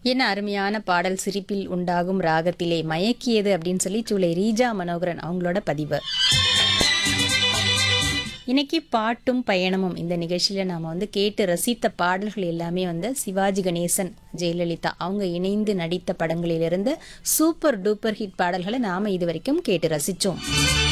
என்ன அருமையான பாடல் சிரிப்பில் உண்டாகும் ராகத்திலே மயக்கியது அப்படின்னு சொல்லி சூளை ரீஜா மனோகரன் அவங்களோட பதிவு. இன்னைக்கு பாட்டும் பயணமும் இந்த நிகழ்ச்சியில் நாம் வந்து கேட்டு ரசித்த பாடல்கள் எல்லாமே வந்து சிவாஜி கணேசன், ஜெயலலிதா அவங்க இணைந்து நடித்த படங்களிலிருந்து சூப்பர் டூப்பர் ஹிட் பாடல்களை நாம் இது வரைக்கும் கேட்டு ரசித்தோம்.